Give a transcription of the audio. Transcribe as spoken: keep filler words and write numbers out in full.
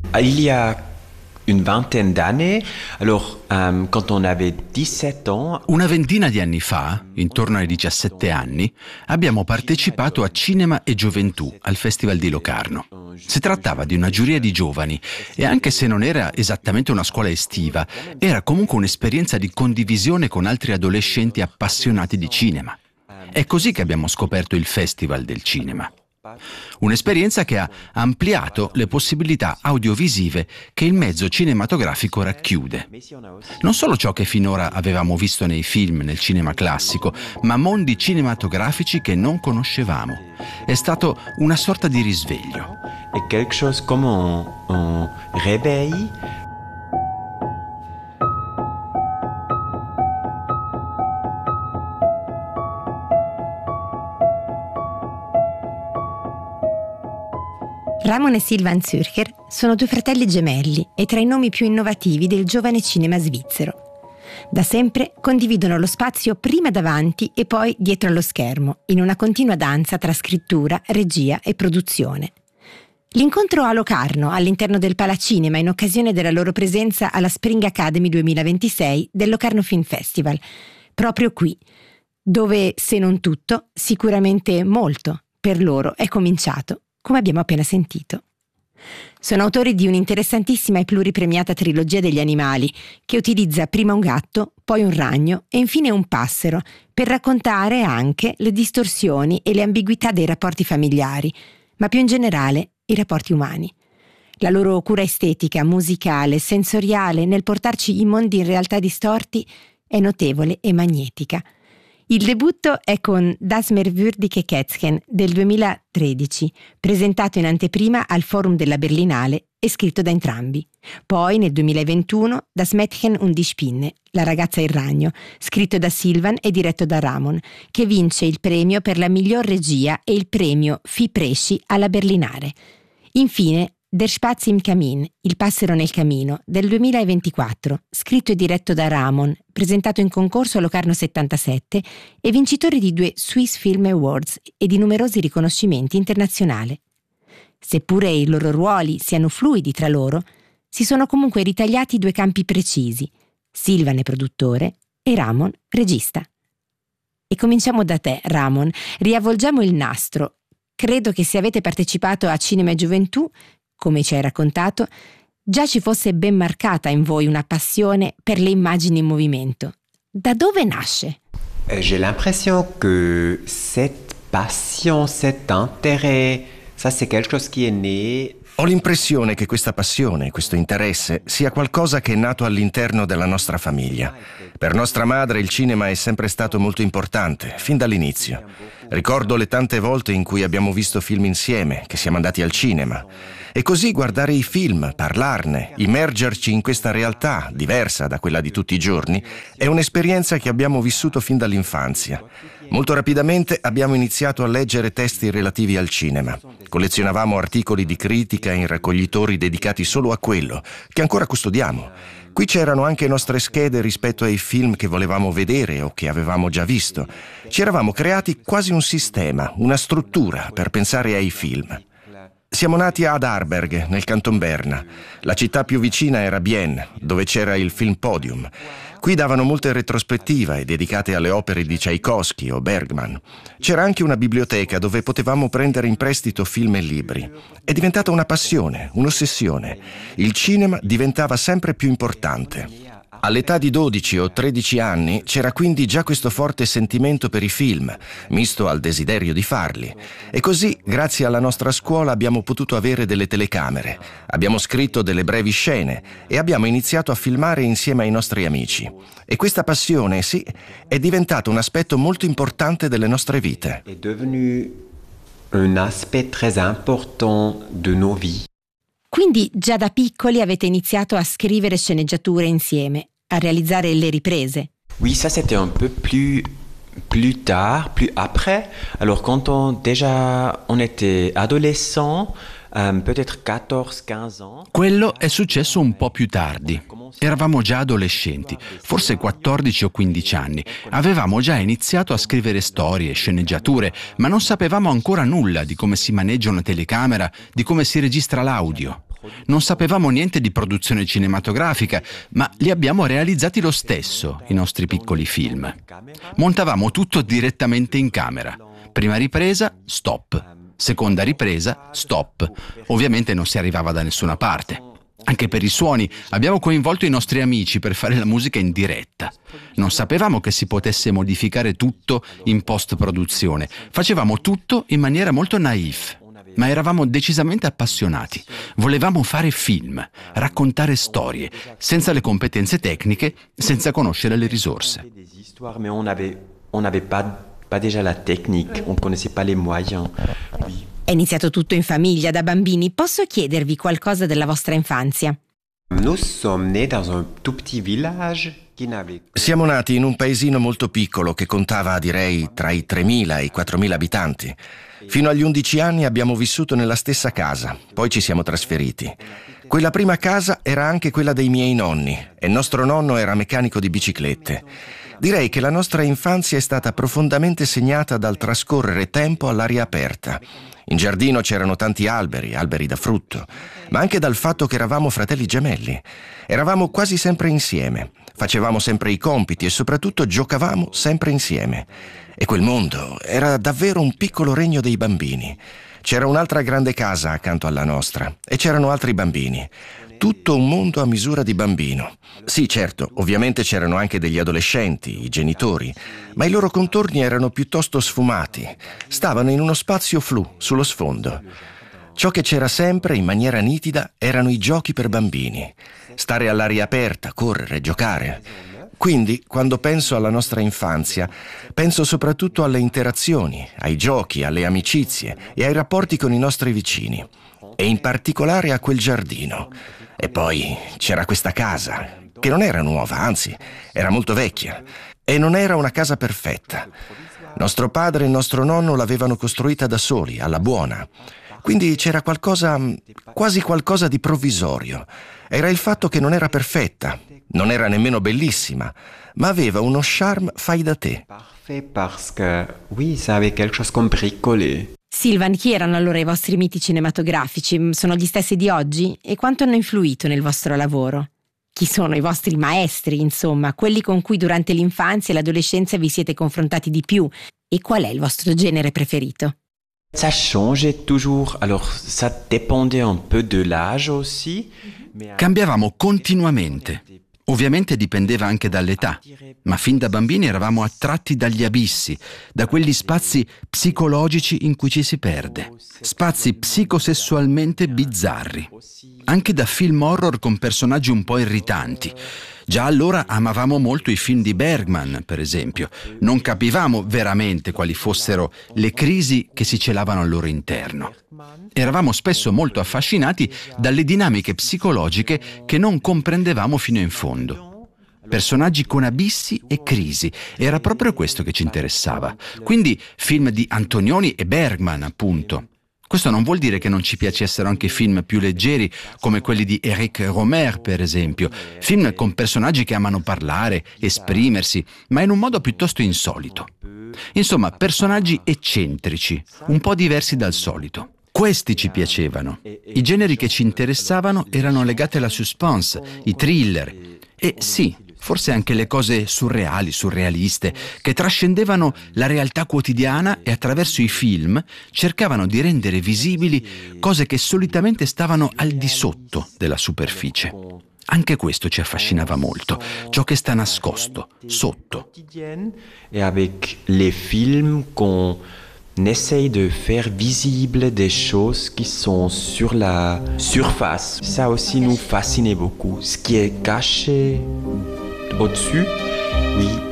Il y a une vingtaine d'années, alors um, quand on avait diciassette ans. Una ventina di anni fa, intorno ai diciassette anni, abbiamo partecipato a Cinema e Gioventù al Festival di Locarno. Si trattava di una giuria di giovani e anche se non era esattamente una scuola estiva, era comunque un'esperienza di condivisione con altri adolescenti appassionati di cinema. È così che abbiamo scoperto il Festival del Cinema. Un'esperienza che ha ampliato le possibilità audiovisive che il mezzo cinematografico racchiude. Non solo ciò che finora avevamo visto nei film, nel cinema classico, ma mondi cinematografici che non conoscevamo. È stato una sorta di risveglio. È quelque chose come un, un réveil. Ramon e Sylvan Zürcher sono due fratelli gemelli e tra i nomi più innovativi del giovane cinema svizzero. Da sempre condividono lo spazio prima davanti e poi dietro allo schermo, in una continua danza tra scrittura, regia e produzione. L'incontro a Locarno, all'interno del Palacinema, in occasione della loro presenza alla Spring Academy duemilaventisei del Locarno Film Festival, proprio qui, dove, se non tutto, sicuramente molto, per loro è cominciato, come abbiamo appena sentito. Sono autori di un'interessantissima e pluripremiata trilogia degli animali, che utilizza prima un gatto, poi un ragno e infine un passero, per raccontare anche le distorsioni e le ambiguità dei rapporti familiari, ma più in generale i rapporti umani. La loro cura estetica, musicale, sensoriale nel portarci in mondi in realtà distorti è notevole e magnetica. Il debutto è con Das merkwürdige Kätzchen del duemilatredici, presentato in anteprima al Forum della Berlinale e scritto da entrambi. Poi nel duemilaventuno Das Mädchen und die Spinne, La ragazza e il ragno, scritto da Sylvan e diretto da Ramon, che vince il premio per la miglior regia e il premio Fi-Presci alla Berlinare. Infine Der Spatz im Kamin, Il passero nel camino, del duemilaventiquattro, scritto e diretto da Ramon, presentato in concorso a Locarno settantasette e vincitore di due Swiss Film Awards e di numerosi riconoscimenti internazionali. Seppure i loro ruoli siano fluidi tra loro, si sono comunque ritagliati due campi precisi, Sylvan è produttore e Ramon regista. E cominciamo da te, Ramon, riavvolgiamo il nastro. Credo che se avete partecipato a Cinema e Gioventù, come ci hai raccontato, già ci fosse ben marcata in voi una passione per le immagini in movimento. Da dove nasce? J'ai l'impression que cette passion, cet intérêt, ça c'est quelque chose qui est né. Ho l'impressione che questa passione, questo interesse, sia qualcosa che è nato all'interno della nostra famiglia. Per nostra madre il cinema è sempre stato molto importante, fin dall'inizio. Ricordo le tante volte in cui abbiamo visto film insieme, che siamo andati al cinema. E così guardare i film, parlarne, immergerci in questa realtà diversa da quella di tutti i giorni, è un'esperienza che abbiamo vissuto fin dall'infanzia. Molto rapidamente abbiamo iniziato a leggere testi relativi al cinema. Collezionavamo articoli di critica in raccoglitori dedicati solo a quello, che ancora custodiamo. Qui c'erano anche nostre schede rispetto ai film che volevamo vedere o che avevamo già visto. Ci eravamo creati quasi un sistema, una struttura per pensare ai film. Siamo nati ad Aarberg, nel Canton Berna. La città più vicina era Bienne, dove c'era il Film Podium. Qui davano molte retrospettive dedicate alle opere di Tchaikovsky o Bergman. C'era anche una biblioteca dove potevamo prendere in prestito film e libri. È diventata una passione, un'ossessione. Il cinema diventava sempre più importante. All'età di dodici o tredici anni c'era quindi già questo forte sentimento per i film, misto al desiderio di farli. E così, grazie alla nostra scuola, abbiamo potuto avere delle telecamere, abbiamo scritto delle brevi scene e abbiamo iniziato a filmare insieme ai nostri amici. E questa passione, sì, è diventata un aspetto molto importante delle nostre vite. È devenu un aspect très important de nos vies. Quindi già da piccoli avete iniziato a scrivere sceneggiature insieme, a realizzare le riprese. Oui, ça c'était un peu plus plus tard, plus après. Alors quand on déjà on était adolescent, um, peut-être quattordici quindici ans. Quello è successo un po' più tardi. Eravamo già adolescenti, forse quattordici o quindici anni. Avevamo già iniziato a scrivere storie, sceneggiature, ma non sapevamo ancora nulla di come si maneggia una telecamera, di come si registra l'audio. Non sapevamo niente di produzione cinematografica, ma li abbiamo realizzati lo stesso, i nostri piccoli film. Montavamo tutto direttamente in camera. Prima ripresa, stop. Seconda ripresa, stop. Ovviamente non si arrivava da nessuna parte. Anche per i suoni abbiamo coinvolto i nostri amici per fare la musica in diretta. Non sapevamo che si potesse modificare tutto in post-produzione. Facevamo tutto in maniera molto naif, ma eravamo decisamente appassionati. Volevamo fare film, raccontare storie, senza le competenze tecniche, senza conoscere le risorse. Mais on avait, on n'avait pas, pas déjà la technique, on connaissait pas les moyens. Oui. È iniziato tutto in famiglia, da bambini. Posso chiedervi qualcosa della vostra infanzia? Nous sommes nés dans un tout petit village qui n'avait... Siamo nati in un paesino molto piccolo che contava, direi, tra i tremila e i quattromila abitanti. Fino agli undici anni abbiamo vissuto nella stessa casa, poi ci siamo trasferiti. Quella prima casa era anche quella dei miei nonni e il nostro nonno era meccanico di biciclette. Direi che la nostra infanzia è stata profondamente segnata dal trascorrere tempo all'aria aperta. In giardino c'erano tanti alberi, alberi da frutto, ma anche dal fatto che eravamo fratelli gemelli. Eravamo quasi sempre insieme, facevamo sempre i compiti e soprattutto giocavamo sempre insieme. E quel mondo era davvero un piccolo regno dei bambini. C'era un'altra grande casa accanto alla nostra e c'erano altri bambini. Tutto un mondo a misura di bambino. Sì, certo, ovviamente c'erano anche degli adolescenti, i genitori, ma i loro contorni erano piuttosto sfumati. Stavano in uno spazio flu, sullo sfondo. Ciò che c'era sempre, in maniera nitida, erano i giochi per bambini. Stare all'aria aperta, correre, giocare. Quindi, quando penso alla nostra infanzia, penso soprattutto alle interazioni, ai giochi, alle amicizie e ai rapporti con i nostri vicini. E in particolare a quel giardino. E poi c'era questa casa, che non era nuova, anzi, era molto vecchia. E non era una casa perfetta. Nostro padre e nostro nonno l'avevano costruita da soli, alla buona. Quindi c'era qualcosa, quasi qualcosa di provvisorio. Era il fatto che non era perfetta, non era nemmeno bellissima, ma aveva uno charme fai da te. Parfait parce que, oui, ça avait quelque chose comme bricolé. Silvan, chi erano allora i vostri miti cinematografici? Sono gli stessi di oggi? E quanto hanno influito nel vostro lavoro? Chi sono i vostri maestri, insomma, quelli con cui durante l'infanzia e l'adolescenza vi siete confrontati di più? E qual è il vostro genere preferito? Ça changeait toujours, alors ça dépendait un peu de l'âge aussi. Cambiavamo continuamente. Ovviamente dipendeva anche dall'età, ma fin da bambini eravamo attratti dagli abissi, da quegli spazi psicologici in cui ci si perde, spazi psicosessualmente bizzarri, anche da film horror con personaggi un po' irritanti. Già allora amavamo molto i film di Bergman, per esempio. Non capivamo veramente quali fossero le crisi che si celavano al loro interno. Eravamo spesso molto affascinati dalle dinamiche psicologiche che non comprendevamo fino in fondo. Personaggi con abissi e crisi, era proprio questo che ci interessava. Quindi film di Antonioni e Bergman, appunto. Questo non vuol dire che non ci piacessero anche film più leggeri, come quelli di Éric Rohmer, per esempio. Film con personaggi che amano parlare, esprimersi, ma in un modo piuttosto insolito. Insomma, personaggi eccentrici, un po' diversi dal solito. Questi ci piacevano. I generi che ci interessavano erano legati alla suspense, i thriller. E sì, forse anche le cose surreali, surrealiste, che trascendevano la realtà quotidiana e attraverso i film cercavano di rendere visibili cose che solitamente stavano al di sotto della superficie. Anche questo ci affascinava molto, ciò che sta nascosto, sotto. Et avec les films qu'on essaye de faire visible des choses qui sont sur la surface. Ça aussi nous fascinait beaucoup. Ce qui est caché au-dessus, oui.